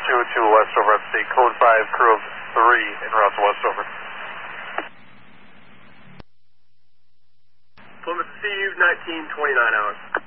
202 Westover at state code 5, crew of 3 en route to Westover. Plymouth CU 1929 hours.